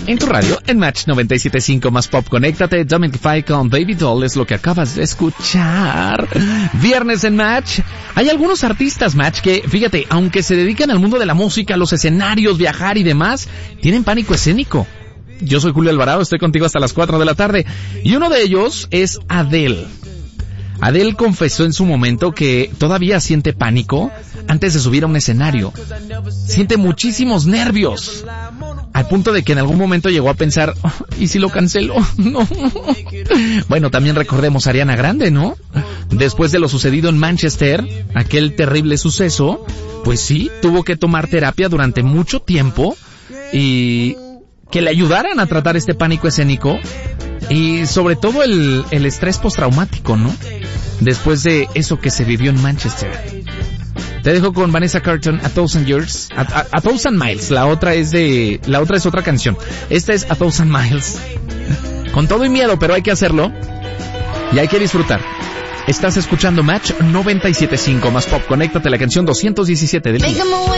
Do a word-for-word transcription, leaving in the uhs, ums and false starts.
En tu radio, en Match noventa y siete punto cinco más pop, conéctate. Dominic Fike con Baby Doll es lo que acabas de escuchar. Viernes en Match. Hay algunos artistas, Match, que, fíjate, aunque se dedican al mundo de la música, los escenarios, viajar y demás, tienen pánico escénico. Yo soy Julio Alvarado, estoy contigo hasta las cuatro de la tarde. Y uno de ellos es Adele. Adele confesó en su momento que todavía siente pánico antes de subir a un escenario. Siente muchísimos nervios, al punto de que en algún momento llegó a pensar, oh, ¿y si lo cancelo? No. Bueno, también recordemos a Ariana Grande, ¿no? Después de lo sucedido en Manchester, aquel terrible suceso, pues sí, tuvo que tomar terapia durante mucho tiempo y que le ayudaran a tratar este pánico escénico y sobre todo el, el estrés postraumático, ¿no? Después de eso que se vivió en Manchester. Te dejo con Vanessa Carlton, A Thousand Years, a, a, a Thousand Miles. La otra es de, la otra es otra canción. Esta es A Thousand Miles. Con todo y miedo, pero hay que hacerlo y hay que disfrutar. Estás escuchando Match noventa y siete punto cinco más pop. Conéctate a la canción doscientos diecisiete del día.